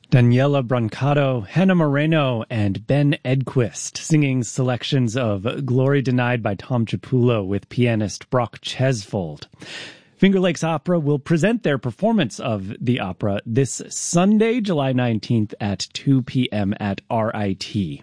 Daniela Brancato, Hannah Moreno, and Ben Edquist singing selections of Glory Denied by Tom Chiapullo with pianist Brock Chesfold. Finger Lakes Opera will present their performance of the opera this Sunday, July 19th at 2 p.m. at RIT.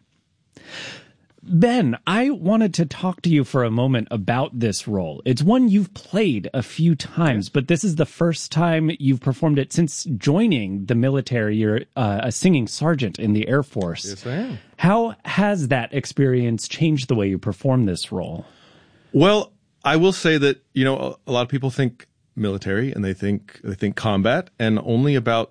Ben, I wanted to talk to you for a moment about this role. It's one you've played a few times, but this is the first time you've performed it since joining the military. You're a singing sergeant in the Air Force. Yes, I am. How has that experience changed the way you perform this role? Well, I will say that, a lot of people think military and they think combat, and only about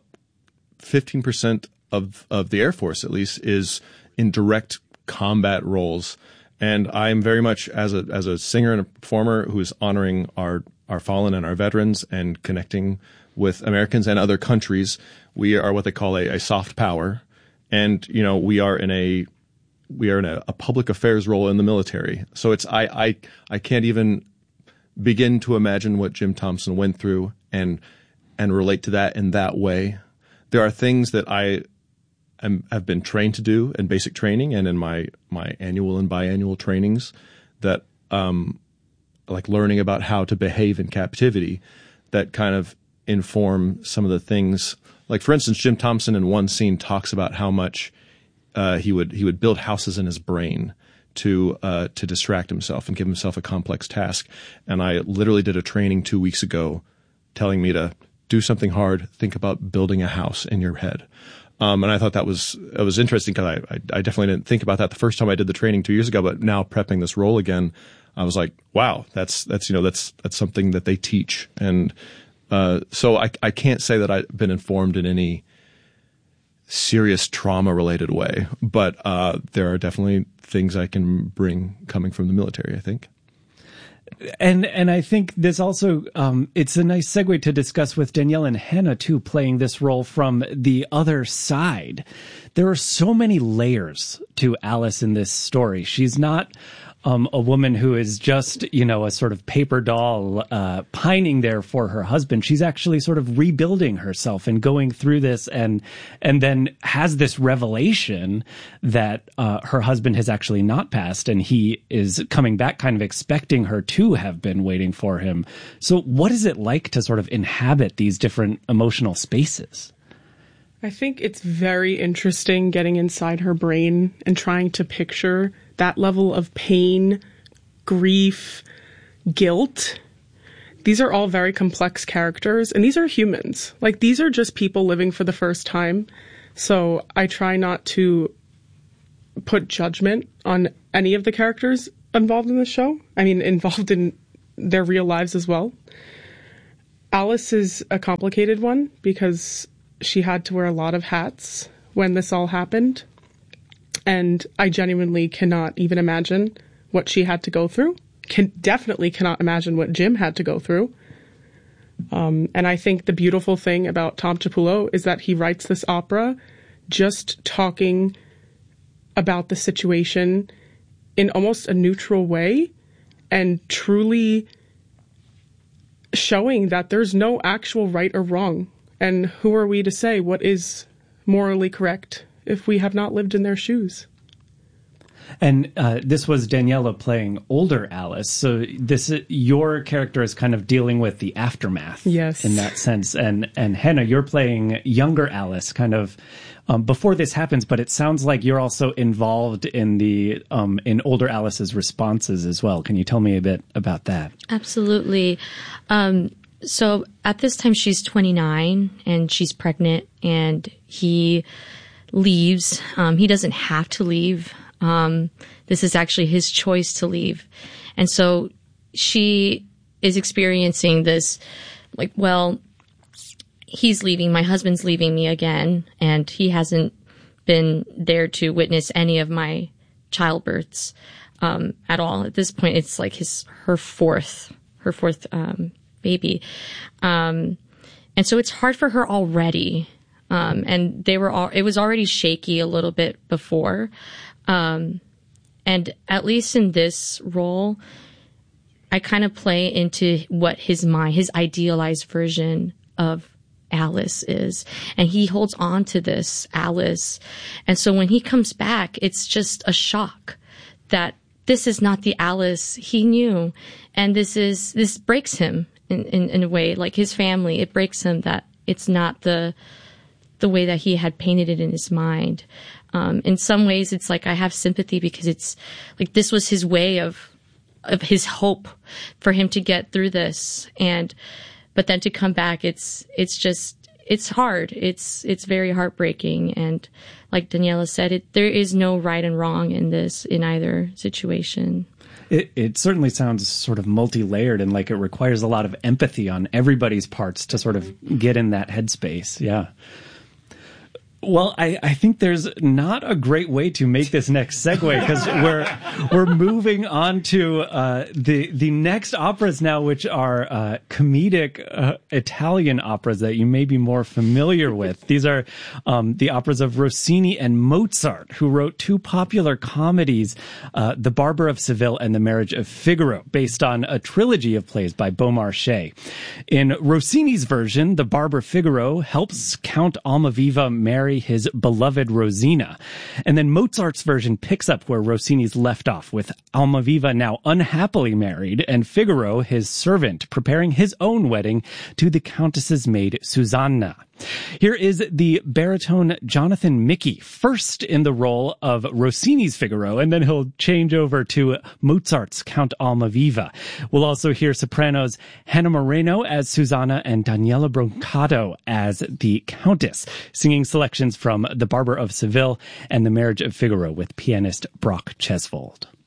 15% of the Air Force, at least, is in direct combat roles. And I'm very much, as a singer and a performer who is honoring our fallen and our veterans and connecting with Americans and other countries, we are what they call a soft power. And, we are in a public affairs role in the military. So I can't even begin to imagine what Jim Thompson went through and relate to that in that way. There are things that have been trained to do in basic training and in my annual and biannual trainings that, like learning about how to behave in captivity, that kind of inform some of the things. Like, for instance, Jim Thompson in one scene talks about how much he would build houses in his brain to distract himself and give himself a complex task. And I literally did a training 2 weeks ago telling me to do something hard, think about building a house in your head. And I thought it was interesting because I definitely didn't think about that the first time I did the training 2 years ago, but now prepping this role again, I was like, wow, that's something that they teach. And, so I can't say that I've been informed in any serious trauma related way, but, there are definitely things I can bring coming from the military, I think. And I think this also, it's a nice segue to discuss with Danielle and Hannah too, playing this role from the other side. There are so many layers to Alice in this story. She's not a woman who is just, a sort of paper doll, pining there for her husband. She's actually sort of rebuilding herself and going through this and then has this revelation that, her husband has actually not passed and he is coming back kind of expecting her to have been waiting for him. So what is it like to sort of inhabit these different emotional spaces? I think it's very interesting getting inside her brain and trying to picture that level of pain, grief, guilt. These are all very complex characters, and these are humans. Like, these are just people living for the first time. So I try not to put judgment on any of the characters involved in the show. I mean, involved in their real lives as well. Alice is a complicated one because she had to wear a lot of hats when this all happened. And I genuinely cannot even imagine what she had to go through. Definitely cannot imagine what Jim had to go through. And I think the beautiful thing about Tom Chiapullo is that he writes this opera just talking about the situation in almost a neutral way and truly showing that there's no actual right or wrong. And who are we to say what is morally correct if we have not lived in their shoes? And this was Daniela playing older Alice. So your character is kind of dealing with the aftermath, yes, in that sense. And Hannah, you're playing younger Alice, kind of before this happens. But it sounds like you're also involved in the in older Alice's responses as well. Can you tell me a bit about that? Absolutely. So at this time, she's 29 and she's pregnant, and he leaves. He doesn't have to leave. This is actually his choice to leave. And so she is experiencing this, like, well, he's leaving, my husband's leaving me again, and he hasn't been there to witness any of my childbirths at all. At this point, it's like her fourth baby. And so it's hard for her already. And it was already shaky a little bit before. And at least in this role, I kind of play into what his idealized version of Alice is. And he holds on to this Alice. And so when he comes back, it's just a shock that this is not the Alice he knew. And this breaks him in a way, like his family. It breaks him that it's not the way that he had painted it in his mind. In some ways, it's like I have sympathy because it's like this was his way of his hope for him to get through this. But then to come back, it's hard. It's very heartbreaking. And like Daniela said, there is no right and wrong in either situation. It certainly sounds sort of multi-layered and like it requires a lot of empathy on everybody's parts to sort of get in that headspace. Yeah. Well, I think there's not a great way to make this next segue because we're moving on to the next operas now, which are comedic Italian operas that you may be more familiar with. These are the operas of Rossini and Mozart, who wrote two popular comedies, The Barber of Seville and The Marriage of Figaro, based on a trilogy of plays by Beaumarchais. In Rossini's version, The Barber Figaro helps Count Almaviva marry his beloved Rosina. And then Mozart's version picks up where Rossini's left off, with Almaviva now unhappily married and Figaro, his servant, preparing his own wedding to the Countess's maid Susanna. Here is the baritone Jonathan Mickey, first in the role of Rossini's Figaro, and then he'll change over to Mozart's Count Almaviva. We'll also hear sopranos Hannah Moreno as Susanna and Daniela Brancato as the Countess, singing selections from The Barber of Seville and The Marriage of Figaro with pianist Brock Chesvold.